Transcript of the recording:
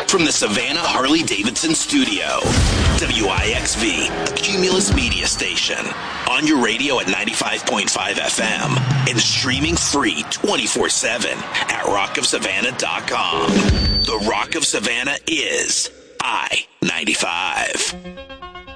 From the Savannah Harley-Davidson studio, WIXV, a Cumulus media station. On your radio at 95.5 FM and streaming free 24/7 at rockofsavannah.com. The Rock of Savannah is I-95.